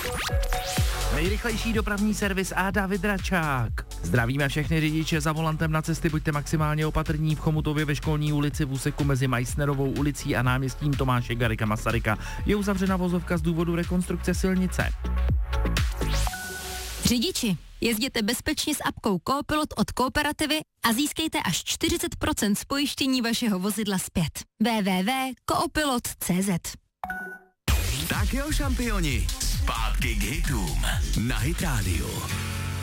Nejrychlejší dopravní servis a David Račák. Zdravíme všechny řidiče za volantem na cesty, buďte maximálně opatrní v Chomutově ve Školní ulici v úseku mezi Meissnerovou ulicí a náměstím Tomáše Garrigua Masaryka. Je uzavřena vozovka z důvodu rekonstrukce silnice. Řidiči, jezděte bezpečně s apkou Coopilot od Kooperativy a získejte až 40% z pojištění vašeho vozidla zpět. www.coopilot.cz. Tak jo, šampioni, zpátky k hitům na Hit Radio.